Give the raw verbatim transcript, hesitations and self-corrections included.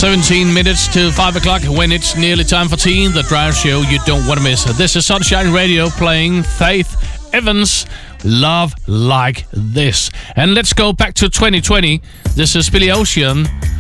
seventeen minutes to five o'clock when it's nearly time for tea, the drive show you don't want to miss. This is Sunshine Radio playing Faith Evans, Love Like This. And let's go back to twenty twenty. This is Billy Ocean